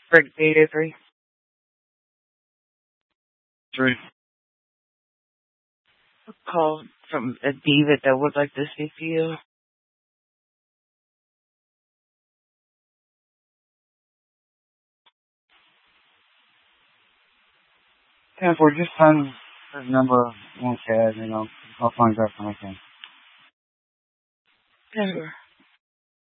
Rick Data 3. 3. Call from a David that would like to speak to you. 10-4, just send his number on chat, I'll find out when I can. 10-4.